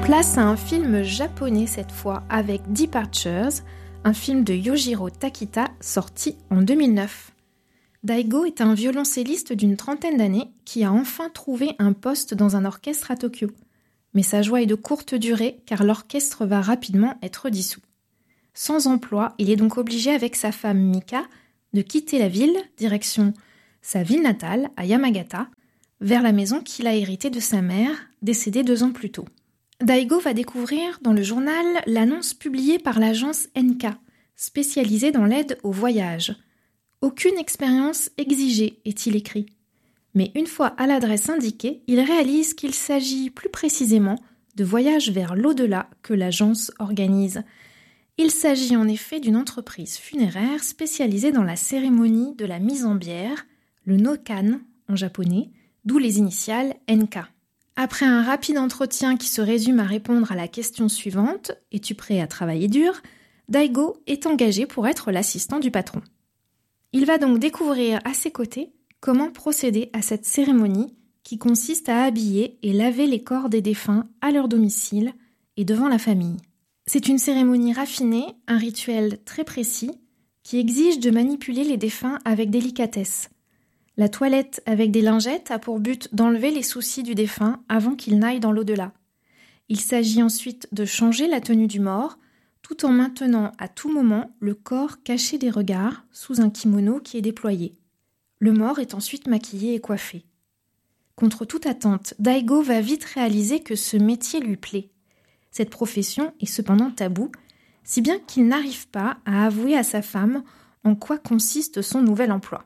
Place à un film japonais cette fois avec Departures, un film de Yojiro Takita sorti en 2009. Daigo est un violoncelliste d'une trentaine d'années qui a enfin trouvé un poste dans un orchestre à Tokyo. Mais sa joie est de courte durée car l'orchestre va rapidement être dissous. Sans emploi, il est donc obligé avec sa femme Mika de quitter la ville, direction sa ville natale à Yamagata, vers la maison qu'il a héritée de sa mère, décédée 2 ans plus tôt. Daigo va découvrir dans le journal l'annonce publiée par l'agence NK, spécialisée dans l'aide au voyage. Aucune expérience exigée, est-il écrit. Mais une fois à l'adresse indiquée, il réalise qu'il s'agit plus précisément de voyages vers l'au-delà que l'agence organise. Il s'agit en effet d'une entreprise funéraire spécialisée dans la cérémonie de la mise en bière, le Nokan en japonais, d'où les initiales NK. Après un rapide entretien qui se résume à répondre à la question suivante « Es-tu prêt à travailler dur ?», Daigo est engagé pour être l'assistant du patron. Il va donc découvrir à ses côtés comment procéder à cette cérémonie qui consiste à habiller et laver les corps des défunts à leur domicile et devant la famille. C'est une cérémonie raffinée, un rituel très précis qui exige de manipuler les défunts avec délicatesse. La toilette avec des lingettes a pour but d'enlever les soucis du défunt avant qu'il n'aille dans l'au-delà. Il s'agit ensuite de changer la tenue du mort, tout en maintenant à tout moment le corps caché des regards sous un kimono qui est déployé. Le mort est ensuite maquillé et coiffé. Contre toute attente, Daigo va vite réaliser que ce métier lui plaît. Cette profession est cependant taboue, si bien qu'il n'arrive pas à avouer à sa femme en quoi consiste son nouvel emploi.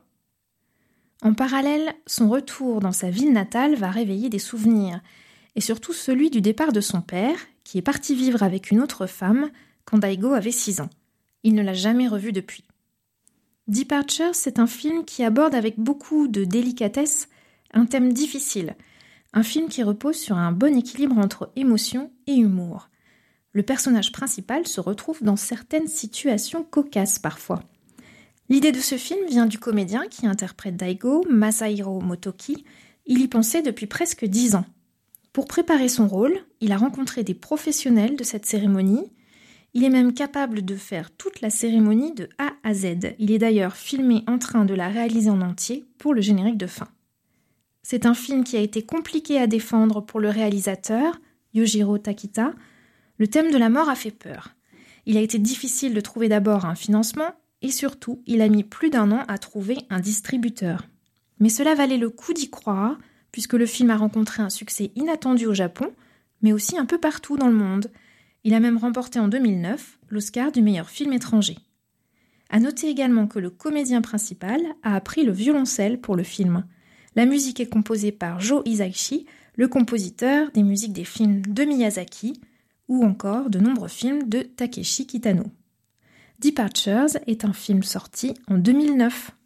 En parallèle, son retour dans sa ville natale va réveiller des souvenirs, et surtout celui du départ de son père, qui est parti vivre avec une autre femme quand Daigo avait 6 ans. Il ne l'a jamais revu depuis. Departures, c'est un film qui aborde avec beaucoup de délicatesse un thème difficile, un film qui repose sur un bon équilibre entre émotion et humour. Le personnage principal se retrouve dans certaines situations cocasses parfois. L'idée de ce film vient du comédien qui interprète Daigo, Masahiro Motoki. Il y pensait depuis presque 10 ans. Pour préparer son rôle, il a rencontré des professionnels de cette cérémonie. Il est même capable de faire toute la cérémonie de A à Z. Il est d'ailleurs filmé en train de la réaliser en entier pour le générique de fin. C'est un film qui a été compliqué à défendre pour le réalisateur, Yojiro Takita. Le thème de la mort a fait peur. Il a été difficile de trouver d'abord un financement, et surtout, il a mis plus d'1 an à trouver un distributeur. Mais cela valait le coup d'y croire, puisque le film a rencontré un succès inattendu au Japon, mais aussi un peu partout dans le monde. Il a même remporté en 2009 l'Oscar du meilleur film étranger. À noter également que le comédien principal a appris le violoncelle pour le film. La musique est composée par Joe Hisaishi, le compositeur des musiques des films de Miyazaki, ou encore de nombreux films de Takeshi Kitano. Departures est un film sorti en 2009.